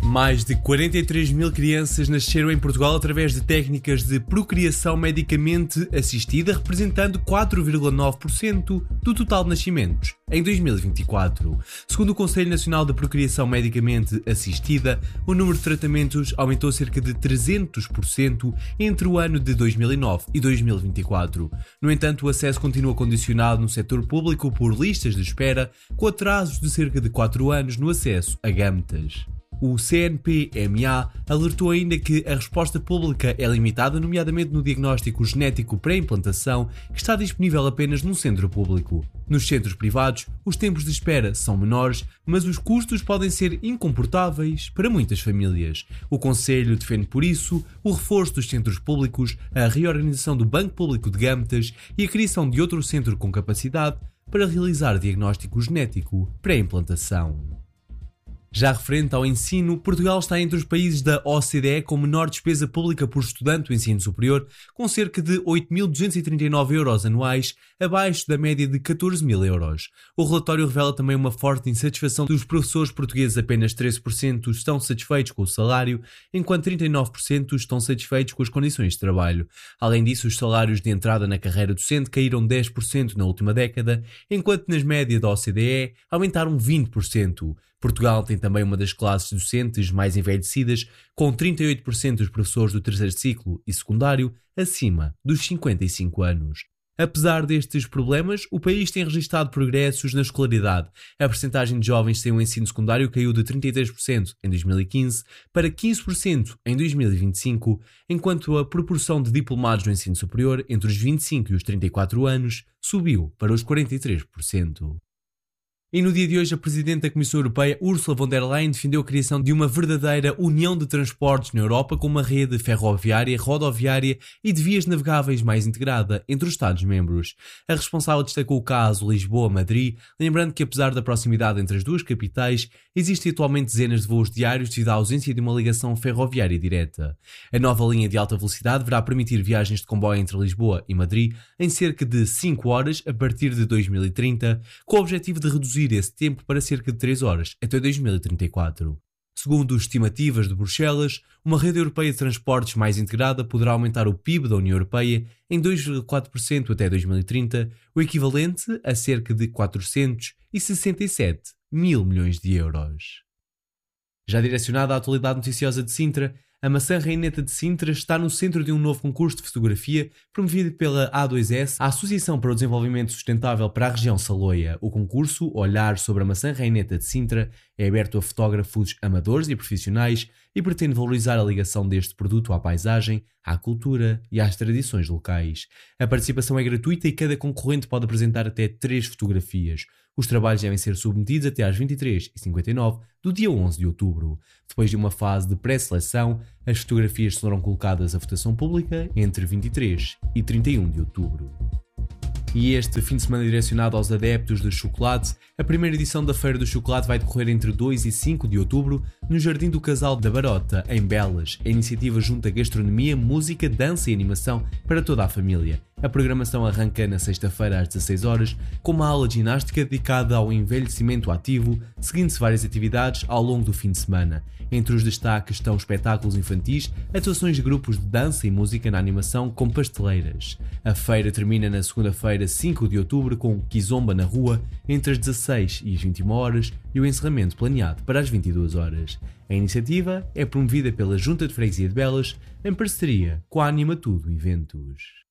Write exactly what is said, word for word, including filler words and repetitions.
Mais de quarenta e três mil crianças nasceram em Portugal através de técnicas de procriação medicamente assistida, representando quatro vírgula nove por cento do total de nascimentos em dois mil e vinte e quatro. Segundo o Conselho Nacional de Procriação Medicamente Assistida, o número de tratamentos aumentou cerca de trezentos por cento entre o ano de dois mil e nove e dois mil e vinte e quatro. No entanto, o acesso continua condicionado no setor público por listas de espera, com atrasos de cerca de quatro anos no acesso a gametas. O C N P M A alertou ainda que a resposta pública é limitada, nomeadamente no diagnóstico genético pré-implantação, que está disponível apenas num centro público. Nos centros privados, os tempos de espera são menores, mas os custos podem ser incomportáveis para muitas famílias. O Conselho defende, por isso, o reforço dos centros públicos, a reorganização do Banco Público de Gametas e a criação de outro centro com capacidade para realizar diagnóstico genético pré-implantação. Já referente ao ensino, Portugal está entre os países da O C D E com menor despesa pública por estudante do ensino superior, com cerca de oito mil duzentos e trinta e nove euros anuais, abaixo da média de catorze mil euros. O relatório revela também uma forte insatisfação dos professores portugueses, apenas treze por cento estão satisfeitos com o salário, enquanto trinta e nove por cento estão satisfeitos com as condições de trabalho. Além disso, os salários de entrada na carreira docente caíram dez por cento na última década, enquanto nas médias da O C D E aumentaram vinte por cento. Portugal tem também uma das classes docentes mais envelhecidas, com trinta e oito por cento dos professores do terceiro ciclo e secundário acima dos cinquenta e cinco anos. Apesar destes problemas, o país tem registrado progressos na escolaridade. A percentagem de jovens sem o ensino secundário caiu de trinta e três por cento em dois mil e quinze para quinze por cento em dois mil e vinte e cinco, enquanto a proporção de diplomados no ensino superior entre os vinte e cinco e os trinta e quatro anos subiu para os quarenta e três por cento. E no dia de hoje, a Presidente da Comissão Europeia, Ursula von der Leyen, defendeu a criação de uma verdadeira união de transportes na Europa com uma rede ferroviária, rodoviária e de vias navegáveis mais integrada entre os Estados-membros. A responsável destacou o caso Lisboa-Madrid, lembrando que apesar da proximidade entre as duas capitais, existem atualmente dezenas de voos diários devido à ausência de uma ligação ferroviária direta. A nova linha de alta velocidade deverá permitir viagens de comboio entre Lisboa e Madrid em cerca de cinco horas a partir de dois mil e trinta, com o objetivo de reduzir esse tempo para cerca de três horas até dois mil e trinta e quatro. Segundo estimativas de Bruxelas, uma rede europeia de transportes mais integrada poderá aumentar o P I B da União Europeia em dois vírgula quatro por cento até dois mil e trinta, o equivalente a cerca de quatrocentos e sessenta e sete mil milhões de euros. Já direcionada à atualidade noticiosa de Sintra, a Maçã Reineta de Sintra está no centro de um novo concurso de fotografia promovido pela A dois S, a Associação para o Desenvolvimento Sustentável para a região Saloia. O concurso, Olhar sobre a Maçã Reineta de Sintra, é aberto a fotógrafos amadores e profissionais e pretende valorizar a ligação deste produto à paisagem, à cultura e às tradições locais. A participação é gratuita e cada concorrente pode apresentar até três fotografias. Os trabalhos devem ser submetidos até às vinte e três e cinquenta e nove do dia onze de outubro. Depois de uma fase de pré-seleção, as fotografias serão colocadas à votação pública entre vinte e três e trinta e um de outubro. E este fim de semana direcionado aos adeptos do chocolate, a primeira edição da Feira do Chocolate vai decorrer entre dois e cinco de outubro no Jardim do Casal da Barota, em Belas. A iniciativa junta gastronomia, música, dança e animação para toda a família. A programação arranca na sexta-feira às dezasseis horas, com uma aula de ginástica dedicada ao envelhecimento ativo, seguindo-se várias atividades ao longo do fim de semana. Entre os destaques estão espetáculos infantis, atuações de grupos de dança e música na animação com pasteleiras. A feira termina na segunda-feira, cinco de outubro, com Kizomba na rua, entre as dezasseis e as vinte e uma horas, e o encerramento planeado para as vinte e duas horas. A iniciativa é promovida pela Junta de Freguesia de Belas, em parceria com a Anima Tudo Eventos.